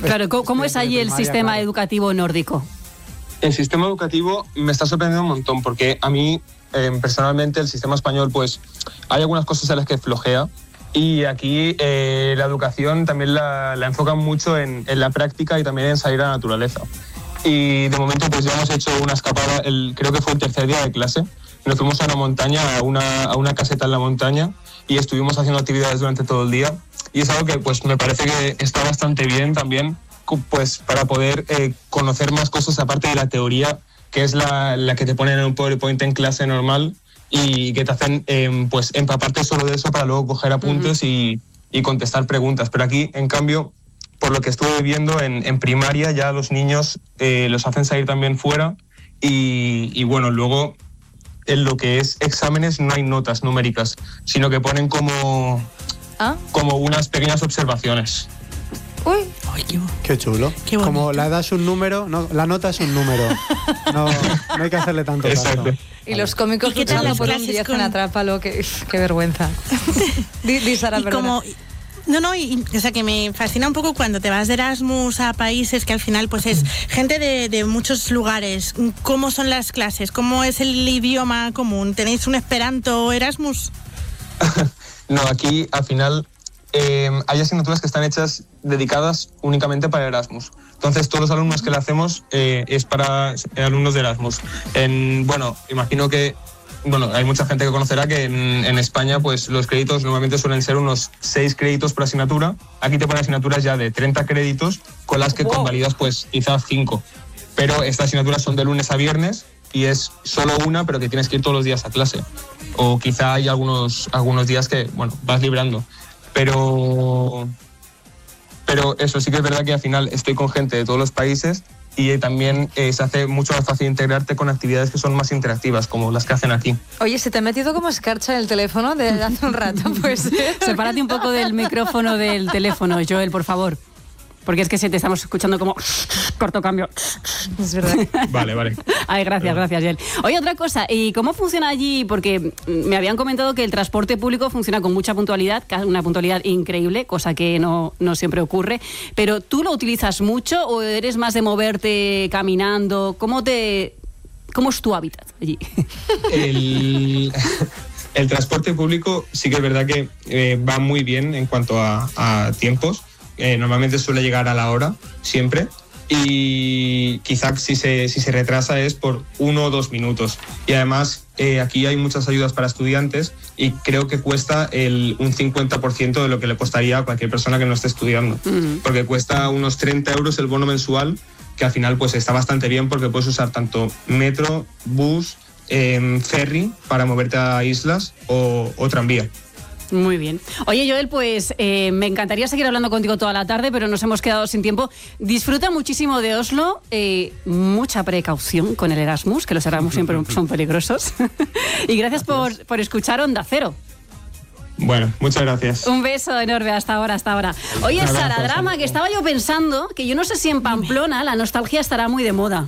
Claro, ¿cómo es allí el sistema educativo nórdico? El sistema educativo me está sorprendiendo un montón, porque a mí, personalmente, el sistema español, pues, hay algunas cosas en las que flojea, y aquí la educación también la enfocan mucho en la práctica y también en salir a la naturaleza. Y de momento, pues, ya hemos hecho una escapada, creo que fue el tercer día de clase. Nos fuimos a una montaña, a una caseta en la montaña, y estuvimos haciendo actividades durante todo el día. Y es algo que, pues, me parece que está bastante bien también, pues para poder conocer más cosas aparte de la teoría, que es la que te ponen en un PowerPoint en clase normal y que te hacen pues empaparte solo de eso para luego coger apuntes y contestar preguntas. Pero aquí, en cambio, por lo que estuve viendo en primaria, ya los niños los hacen salir también fuera y bueno, luego en lo que es exámenes no hay notas numéricas, sino que ponen como unas pequeñas observaciones. Uy, qué chulo. Qué como la edad es un número, no, la nota es un número. No hay que hacerle tanto caso. Y los cómicos que te por un 10 con Atrápalo, qué vergüenza. Di Sara, perdona. O sea, que me fascina un poco cuando te vas de Erasmus a países que al final pues es gente de muchos lugares. ¿Cómo son las clases? ¿Cómo es el idioma común? ¿Tenéis un Esperanto Erasmus? No, aquí al final hay asignaturas que están hechas dedicadas únicamente para Erasmus. Entonces todos los alumnos que le hacemos es para alumnos de Erasmus. Bueno, imagino que hay mucha gente que conocerá que en España pues los créditos normalmente suelen ser unos 6 créditos por asignatura. Aquí te ponen asignaturas ya de 30 créditos con las que convalidas pues quizás 5. Pero estas asignaturas son de lunes a viernes y es solo una, pero que tienes que ir todos los días a clase. O quizá hay algunos días que vas librando. Pero eso sí que es verdad que al final estoy con gente de todos los países y también se hace mucho más fácil integrarte con actividades que son más interactivas, como las que hacen aquí. Oye, ¿se te ha metido como escarcha en el teléfono de hace un rato? Pues sepárate un poco del micrófono del teléfono, Joel, por favor. Porque es que te estamos escuchando como corto cambio. Es verdad. Vale. Ay, gracias, Joel. Oye, otra cosa, ¿y cómo funciona allí? Porque me habían comentado que el transporte público funciona con mucha puntualidad, una puntualidad increíble, cosa que no siempre ocurre. Pero ¿tú lo utilizas mucho o eres más de moverte caminando? ¿Cómo es tu hábitat allí? El transporte público sí que es verdad que va muy bien en cuanto a tiempos. Normalmente suele llegar a la hora, siempre, y quizás si se retrasa es por 1 o 2 minutos. Y además aquí hay muchas ayudas para estudiantes y creo que cuesta un 50% de lo que le costaría a cualquier persona que no esté estudiando, porque cuesta unos 30 euros el bono mensual, que al final pues está bastante bien porque puedes usar tanto metro, bus, ferry para moverte a islas o tranvía. Muy bien. Oye, Joel, pues me encantaría seguir hablando contigo toda la tarde, pero nos hemos quedado sin tiempo. Disfruta muchísimo de Oslo. Mucha precaución con el Erasmus, que los Erasmus siempre son peligrosos. Y gracias por escuchar Onda Cero. Bueno, muchas gracias. Un beso enorme, hasta ahora. Oye, Sara, drama, que estaba yo pensando que yo no sé si en Pamplona la nostalgia estará muy de moda.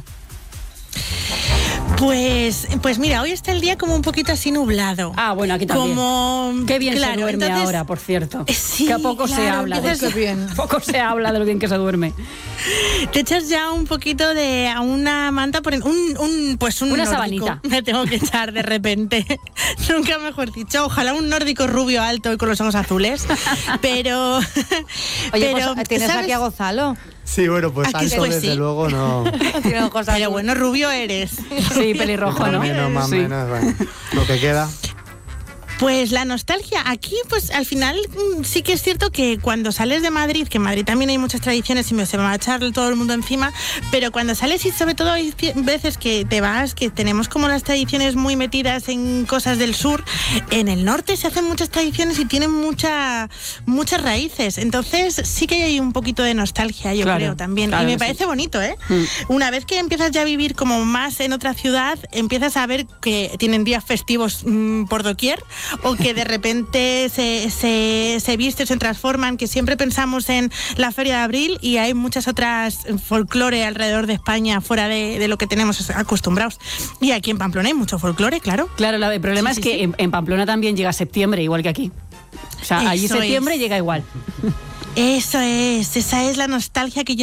Pues mira, hoy está el día como un poquito así nublado. Bueno, aquí también. Qué bien se duerme entonces, ahora, por cierto. Sí, que a poco se habla de eso. Poco se habla de lo bien que se duerme. Te echas ya un poquito de una manta por una sabanita. Me tengo que echar de repente. Nunca mejor dicho. Ojalá un nórdico rubio alto y con los ojos azules. Pero oye, pues tienes aquí a Gonzalo. Sí, bueno, pues aquí alto desde sí. luego no. Pero bueno, rubio eres. Sí, pelirrojo, ¿no? Más o menos, bueno, lo que queda. Pues la nostalgia, aquí pues al final sí que es cierto que cuando sales de Madrid, que en Madrid también hay muchas tradiciones y se me va a echar todo el mundo encima, pero cuando sales y sobre todo hay veces que te vas, que tenemos como las tradiciones muy metidas en cosas del sur, en el norte se hacen muchas tradiciones y tienen muchas raíces, entonces sí que hay un poquito de nostalgia, yo creo también, y me parece bonito, ¿eh? Una vez que empiezas ya a vivir como más en otra ciudad, empiezas a ver que tienen días festivos por doquier, o que de repente se visten, se transforman, que siempre pensamos en la Feria de Abril y hay muchas otras folclore alrededor de España fuera de lo que tenemos acostumbrados. Y aquí en Pamplona hay mucho folclore, claro. Claro, el problema es que en Pamplona también llega septiembre, igual que aquí. O sea, allí septiembre llega igual. Eso es, esa es la nostalgia que yo